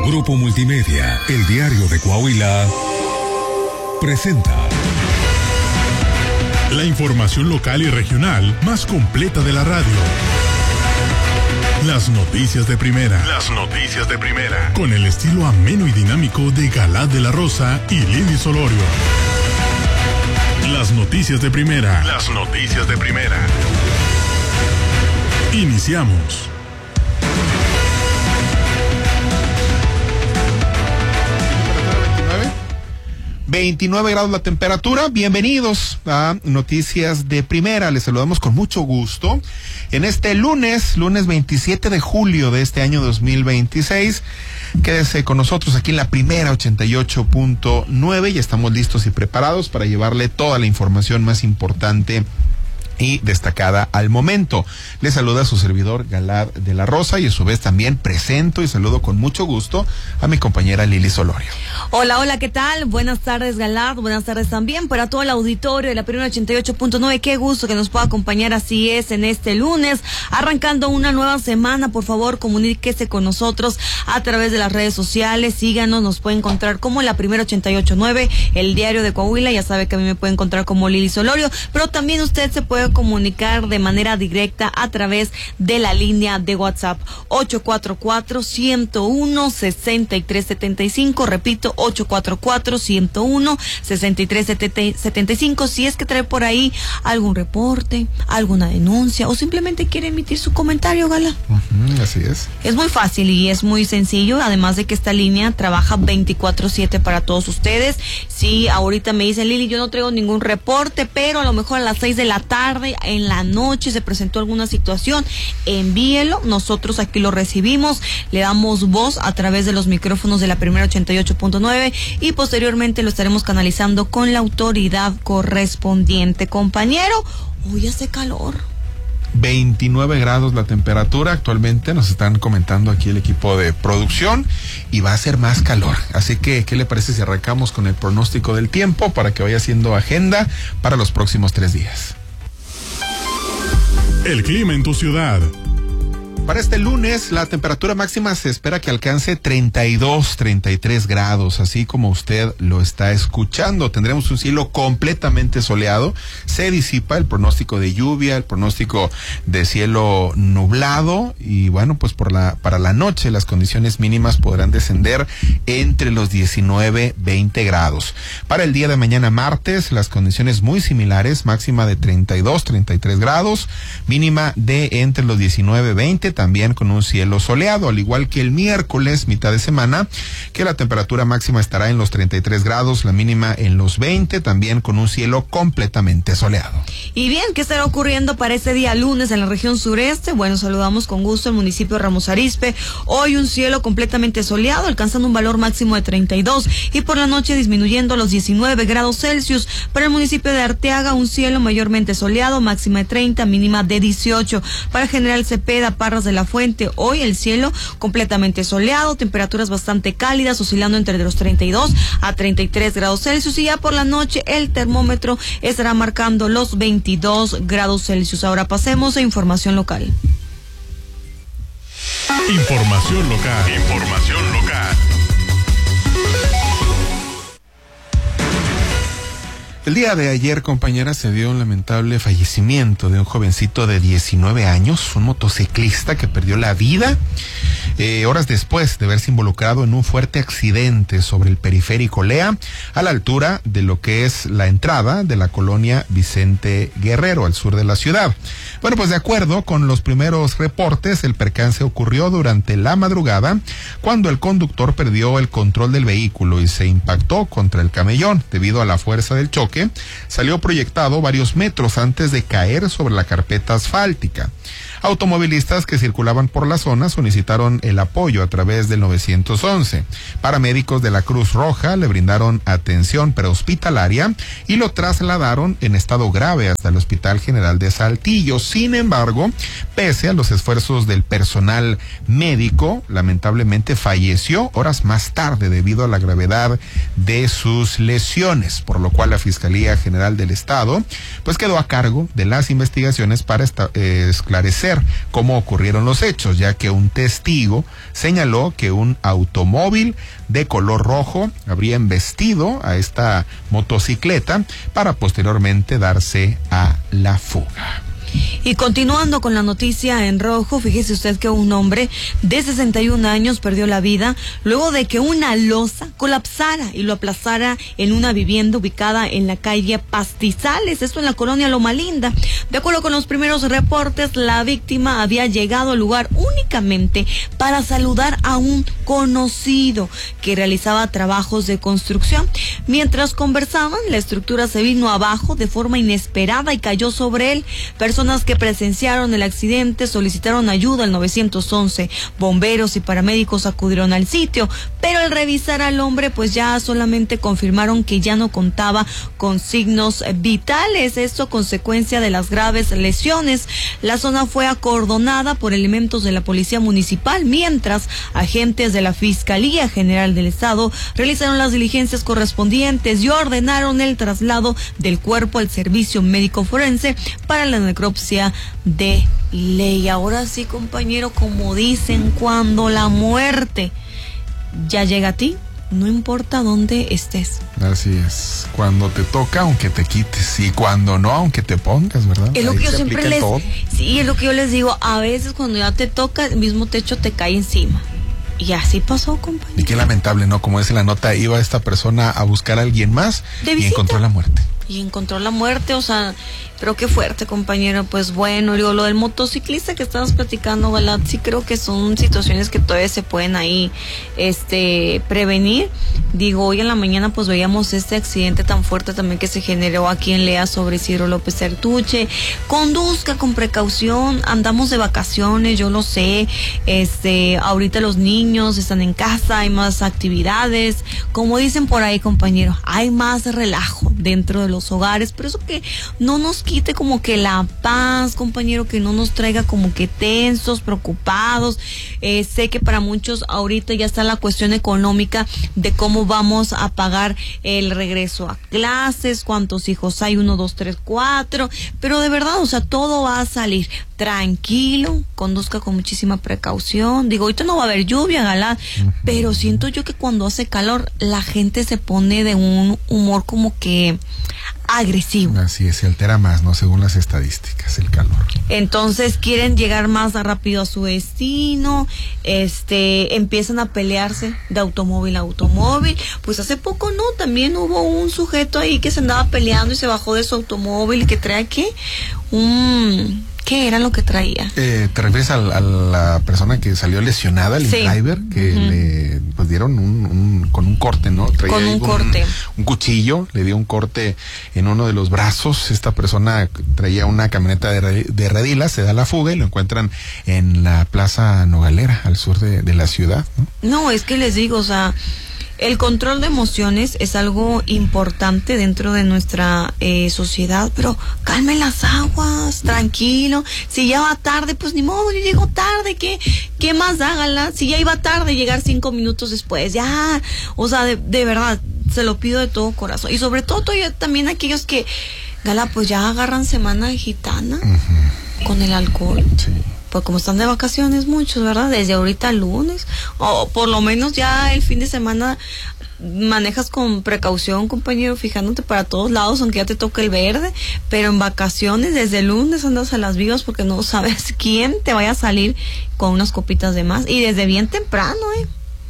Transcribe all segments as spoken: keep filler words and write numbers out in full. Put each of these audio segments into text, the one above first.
Grupo Multimedia, El Diario de Coahuila, presenta la información local y regional más completa de la radio. Las noticias de primera. Las noticias de primera. Con el estilo ameno y dinámico de Galad de la Rosa y Lili Solorio. Las noticias de primera. Las noticias de primera. Iniciamos. veintinueve grados la temperatura. Bienvenidos a Noticias de Primera. Les saludamos con mucho gusto en este lunes, lunes veintisiete de julio de este año dos mil veintiséis. Quédese con nosotros aquí en la Primera ochenta y ocho punto nueve. Ya estamos listos y preparados para llevarle toda la información más importante y destacada al momento. Le saluda a su servidor Galad de la Rosa y a su vez también presento y saludo con mucho gusto a mi compañera Lili Solorio. Hola, hola, ¿qué tal? Buenas tardes, Galad, buenas tardes también para todo el auditorio de la Primera ochenta y ocho punto nueve. Qué gusto que nos pueda acompañar, así es, en este lunes, arrancando una nueva semana. Por favor, comuníquese con nosotros a través de las redes sociales, síganos, nos puede encontrar como la Primera ochenta y ocho punto nueve, el Diario de Coahuila. Ya sabe que a mí me puede encontrar como Lili Solorio, pero también usted se puede comunicar de manera directa a través de la línea de WhatsApp ocho cuatro cuatro, ciento uno, sesenta y tres setenta y cinco. Repito, ocho cuatro cuatro, ciento uno, sesenta y tres setenta y cinco. Si es que trae por ahí algún reporte, alguna denuncia o simplemente quiere emitir su comentario, Gala. Uh-huh, así es. Es muy fácil y es muy sencillo, además de que esta línea trabaja veinticuatro siete para todos ustedes. Si ahorita me dicen, Lili, yo no traigo ningún reporte, pero a lo mejor a las seis de la tarde, en la noche se presentó alguna situación, envíelo, nosotros aquí lo recibimos, le damos voz a través de los micrófonos de la Primera ochenta y ocho punto nueve y posteriormente lo estaremos canalizando con la autoridad correspondiente. Compañero, hoy hace calor. veintinueve grados la temperatura actualmente, nos están comentando aquí el equipo de producción, y va a ser más calor. Así que, ¿qué le parece si arrancamos con el pronóstico del tiempo para que vaya haciendo agenda para los próximos tres días? El clima en tu ciudad. Para este lunes, la temperatura máxima se espera que alcance treinta y dos, treinta y tres grados, así como usted lo está escuchando. Tendremos un cielo completamente soleado, se disipa el pronóstico de lluvia, el pronóstico de cielo nublado, y bueno, pues por la, para la noche las condiciones mínimas podrán descender entre los diecinueve, veinte grados. Para el día de mañana martes, las condiciones muy similares, máxima de treinta y dos, treinta y tres grados, mínima de entre los diecinueve, veinte, también con un cielo soleado, al igual que el miércoles, mitad de semana, que la temperatura máxima estará en los treinta y tres grados, la mínima en los veinte, también con un cielo completamente soleado. Y bien, ¿qué estará ocurriendo para este día lunes en la región sureste? Bueno, saludamos con gusto el municipio de Ramos Arizpe. Hoy un cielo completamente soleado, alcanzando un valor máximo de treinta y dos, y por la noche disminuyendo a los diecinueve grados Celsius. Para el municipio de Arteaga, un cielo mayormente soleado, máxima de treinta, mínima de dieciocho. Para General Cepeda, Parras de la Fuente, hoy el cielo completamente soleado, temperaturas bastante cálidas, oscilando entre los treinta y dos a treinta y tres grados Celsius, y ya por la noche el termómetro estará marcando los veintidós grados Celsius. Ahora pasemos a información local. Información local. Información local. El día de ayer, compañera, se dio un lamentable fallecimiento de un jovencito de diecinueve años, un motociclista que perdió la vida eh, horas después de haberse involucrado en un fuerte accidente sobre el periférico Lea, a la altura de lo que es la entrada de la colonia Vicente Guerrero, al sur de la ciudad. Bueno, pues de acuerdo con los primeros reportes, el percance ocurrió durante la madrugada, cuando el conductor perdió el control del vehículo y se impactó contra el camellón. Debido a la fuerza del choque, salió proyectado varios metros antes de caer sobre la carpeta asfáltica. Automovilistas que circulaban por la zona solicitaron el apoyo a través del nueve once. Paramédicos de la Cruz Roja le brindaron atención prehospitalaria y lo trasladaron en estado grave hasta el Hospital General de Saltillo. Sin embargo, pese a los esfuerzos del personal médico, lamentablemente falleció horas más tarde debido a la gravedad de sus lesiones, por lo cual la Fiscalía General del Estado pues quedó a cargo de las investigaciones para esta, eh, esclarecer conocer cómo ocurrieron los hechos, ya que un testigo señaló que un automóvil de color rojo habría embestido a esta motocicleta para posteriormente darse a la fuga. Y continuando con la noticia en rojo, fíjese usted que un hombre de sesenta y un años perdió la vida luego de que una losa colapsara y lo aplazara en una vivienda ubicada en la calle Pastizales, esto en la colonia Loma Linda. De acuerdo con los primeros reportes, la víctima había llegado al lugar únicamente para saludar a un conocido que realizaba trabajos de construcción. Mientras conversaban, la estructura se vino abajo de forma inesperada y cayó sobre él. Personas que presenciaron el accidente solicitaron ayuda al nueve once. Bomberos y paramédicos acudieron al sitio, pero al revisar al hombre, pues ya solamente confirmaron que ya no contaba con signos vitales. Esto consecuencia de las graves lesiones. La zona fue acordonada por elementos de la Policía Municipal, mientras agentes de la Fiscalía General del Estado realizaron las diligencias correspondientes y ordenaron el traslado del cuerpo al servicio médico forense para la necropsia de ley. Ahora sí, compañero, como dicen, cuando la muerte ya llega a ti, no importa dónde estés. Así es, cuando te toca, aunque te quites, y cuando no, aunque te pongas, ¿verdad? Es lo Ahí que yo se siempre aplica les, todo. sí, es lo que yo les digo, a veces cuando ya te toca, el mismo techo te cae encima. Y así pasó, compañero. Y qué lamentable, ¿no? Como dice la nota, iba esta persona a buscar a alguien más y encontró la muerte. Y encontró la muerte, o sea, pero qué fuerte, compañero. Pues bueno, digo, lo del motociclista que estabas platicando, ¿verdad? Sí creo que son situaciones que todavía se pueden ahí este prevenir. Digo, hoy en la mañana pues veíamos este accidente tan fuerte también que se generó aquí en Lea sobre Isidro López Artuche. Conduzca con precaución, andamos de vacaciones, yo lo sé. Este, ahorita los niños están en casa, hay más actividades. Como dicen por ahí, compañero, hay más relajo dentro de los los hogares, pero eso que no nos quite como que la paz, compañero, que no nos traiga como que tensos, preocupados. Eh, sé que para muchos ahorita ya está la cuestión económica de cómo vamos a pagar el regreso a clases, cuántos hijos hay, uno, dos, tres, cuatro, pero de verdad, o sea, todo va a salir tranquilo, conduzca con muchísima precaución. Digo, ahorita no va a haber lluvia, galán, uh-huh. Pero siento yo que cuando hace calor la gente se pone de un humor como que agresivo. Así es, se altera más, ¿no? Según las estadísticas, el calor. Entonces quieren llegar más rápido a su destino, este, empiezan a pelearse de automóvil a automóvil. Pues hace poco, ¿no? También hubo un sujeto ahí que se andaba peleando y se bajó de su automóvil y que trae, ¿qué? Un... ¿Qué era lo que traía? Eh, ¿Te refieres a, a la persona que salió lesionada, el sí. driver, que uh-huh. le pues dieron un, un con un corte, ¿no? Traía con un corte. Un, un cuchillo, le dio un corte en uno de los brazos. Esta persona traía una camioneta de, de redilas, se da la fuga y lo encuentran en la Plaza Nogalera, al sur de, de la ciudad, ¿no? No, es que les digo, o sea, el control de emociones es algo importante dentro de nuestra eh, sociedad, pero calmen las aguas, tranquilo. Si ya va tarde, pues ni modo, yo llego tarde, ¿qué, qué más hágala? Si ya iba tarde, llegar cinco minutos después, ya, o sea, de, de verdad, se lo pido de todo corazón. Y sobre todo también aquellos que, gala, pues ya agarran semana gitana uh-huh. con el alcohol. Sí. Pues como están de vacaciones muchos, ¿verdad? Desde ahorita lunes, o por lo menos ya el fin de semana manejas con precaución, compañero, fijándote para todos lados, aunque ya te toque el verde, pero en vacaciones desde el lunes andas a las vivas porque no sabes quién te vaya a salir con unas copitas de más, y desde bien temprano, ¿eh?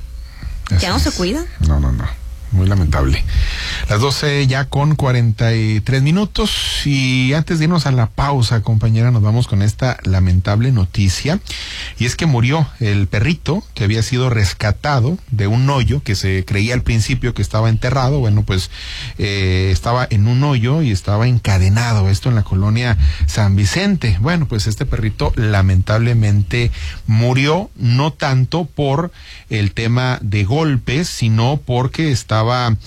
Así ya no es. se cuidan. No, no, no. Muy lamentable. Las doce ya con cuarenta y tres minutos, y antes de irnos a la pausa, compañera, nos vamos con esta lamentable noticia, y es que murió el perrito que había sido rescatado de un hoyo que se creía al principio que estaba enterrado. Bueno, pues eh, estaba en un hoyo y estaba encadenado, esto en la colonia San Vicente. Bueno, pues este perrito lamentablemente murió, no tanto por el tema de golpes, sino porque estaba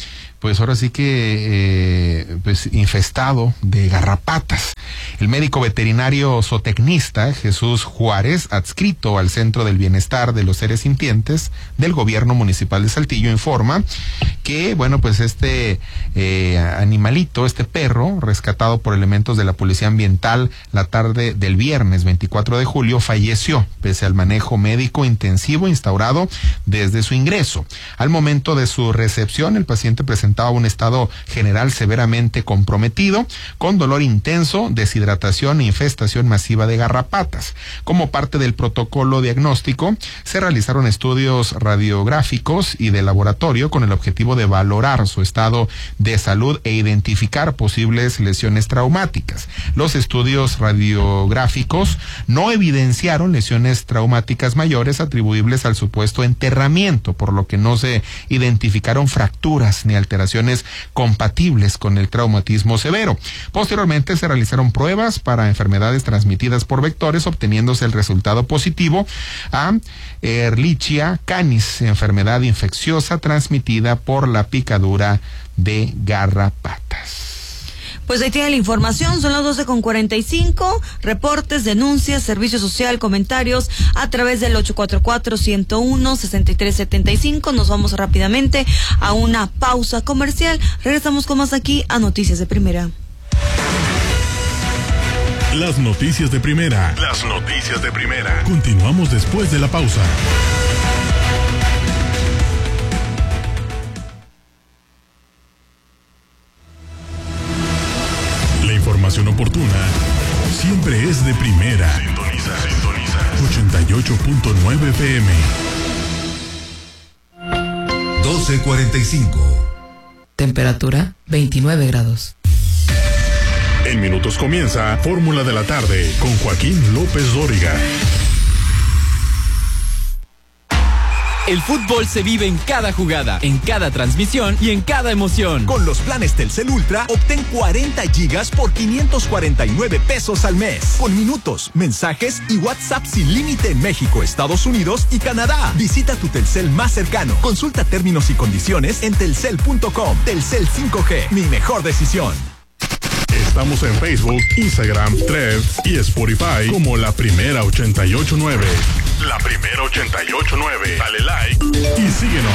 pues ahora sí que eh, pues infestado de garrapatas. El médico veterinario zootecnista Jesús Juárez, adscrito al Centro del Bienestar de los Seres Sintientes del Gobierno Municipal de Saltillo, informa que, bueno, pues este eh, animalito, este perro, rescatado por elementos de la Policía Ambiental la tarde del viernes veinticuatro de julio, falleció pese al manejo médico intensivo instaurado desde su ingreso. Al momento de su recepción, el paciente presentaba un estado general severamente comprometido, con dolor intenso, deshidratación e infestación masiva de garrapatas. Como parte del protocolo diagnóstico, se realizaron estudios radiográficos y de laboratorio con el objetivo de valorar su estado de salud e identificar posibles lesiones traumáticas. Los estudios radiográficos no evidenciaron lesiones traumáticas mayores atribuibles al supuesto enterramiento, por lo que no se identificaron fracturas ni alteraciones compatibles con el traumatismo severo. Posteriormente se realizaron pruebas para enfermedades transmitidas por vectores, obteniéndose el resultado positivo a Ehrlichia canis, enfermedad infecciosa transmitida por la picadura de garrapatas. Pues ahí tiene la información, son las doce con cuarenta y cinco, reportes, denuncias, servicio social, comentarios a través del ocho cuatro cuatro, uno cero uno, seis tres siete cinco. Nos vamos rápidamente a una pausa comercial. Regresamos con más aquí a Noticias de Primera. Las noticias de primera. Las noticias de primera. Continuamos después de la pausa. Información oportuna siempre es de primera. Sintoniza, sintoniza. ochenta y ocho punto nueve F M. doce cuarenta y cinco. Temperatura veintinueve grados. En minutos comienza Fórmula de la Tarde con Joaquín López Dóriga. El fútbol se vive en cada jugada, en cada transmisión y en cada emoción. Con los planes Telcel Ultra, obtén cuarenta gigas por quinientos cuarenta y nueve pesos al mes. Con minutos, mensajes y WhatsApp sin límite en México, Estados Unidos y Canadá. Visita tu Telcel más cercano. Consulta términos y condiciones en telcel punto com. Telcel cinco G, mi mejor decisión. Estamos en Facebook, Instagram, Threads y Spotify como La Primera ochenta y ocho nueve. La Primera ochenta y ocho nueve. Dale like y síguenos.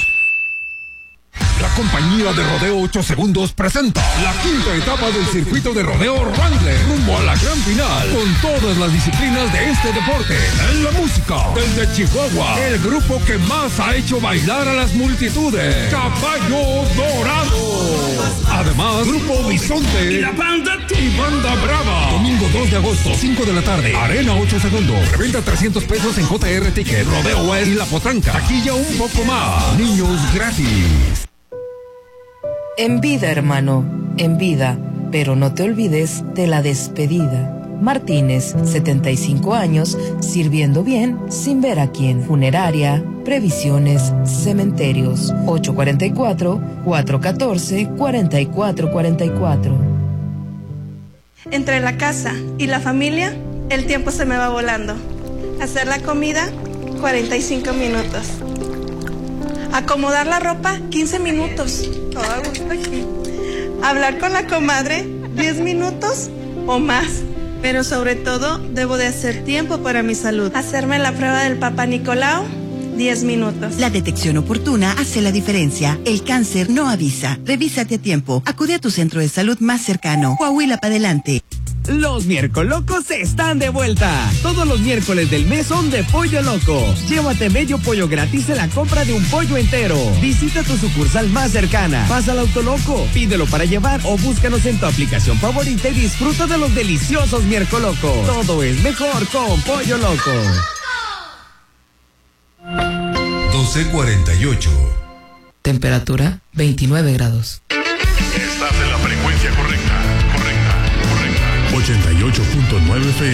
La compañía de Rodeo ocho Segundos presenta la quinta etapa del circuito de rodeo Wrangler, rumbo a la gran final, con todas las disciplinas de este deporte. En la música, desde Chihuahua, el grupo que más ha hecho bailar a las multitudes, Caballo Dorado. Además, Grupo Bisonte y la banda y Banda Brava. Domingo dos de agosto, cinco de la tarde, Arena ocho Segundos. Reventa trescientos pesos en J R Ticket, Rodeo West y La Potranca. Taquilla un poco más. Niños gratis. En vida, hermano, en vida, pero no te olvides de la despedida. Martínez, setenta y cinco años, sirviendo bien, sin ver a quién. Funeraria, previsiones, cementerios, ocho cuatro cuatro, cuatro uno cuatro, cuatro cuatro cuatro cuatro. Entre la casa y la familia, el tiempo se me va volando. Hacer la comida, cuarenta y cinco minutos. Acomodar la ropa, quince minutos. Todo a gusto aquí. Hablar con la comadre, diez minutos o más. Pero sobre todo, debo de hacer tiempo para mi salud. Hacerme la prueba del Papá Nicolau, diez minutos. La detección oportuna hace la diferencia. El cáncer no avisa. Revísate a tiempo. Acude a tu centro de salud más cercano. Coahuila para adelante. Los miércolocos están de vuelta. Todos los miércoles del mes son de Pollo Loco. Llévate medio pollo gratis en la compra de un pollo entero. Visita tu sucursal más cercana. Pasa al Autoloco, pídelo para llevar o búscanos en tu aplicación favorita y disfruta de los deliciosos miércolocos. Todo es mejor con Pollo Loco. doce cuarenta y ocho. Temperatura veintinueve grados. Estás en la frecuencia correcta. Correcta, correcta. ochenta y ocho punto nueve F